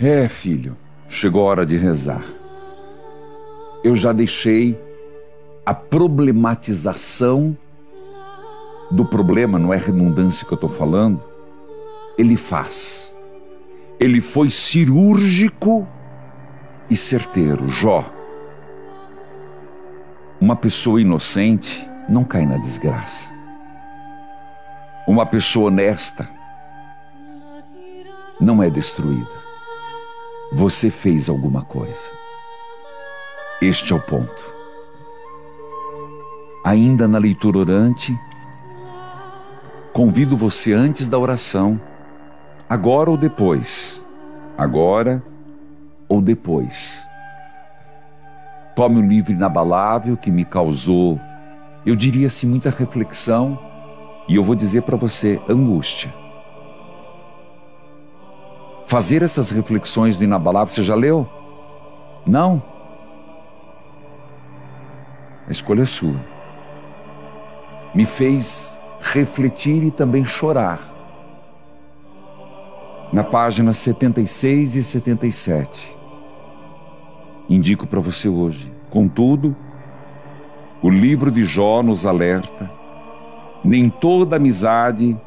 Filho, chegou a hora de rezar. Eu já deixei a problematização do problema, não é redundância que eu estou falando, ele faz. Ele foi cirúrgico e certeiro. Jó, uma pessoa inocente não cai na desgraça. Uma pessoa honesta não é destruída. Você fez alguma coisa. Este é o ponto. Ainda na leitura orante, convido você antes da oração, agora ou depois, agora ou depois. Tome o livro inabalável que me causou, eu diria assim, muita reflexão, e eu vou dizer para você, angústia. Fazer essas reflexões do inabalável, você já leu? Não? A escolha é sua. Me fez refletir e também chorar. Na página 76 e 77. Indico para você hoje. Contudo, o livro de Jó nos alerta: nem toda amizade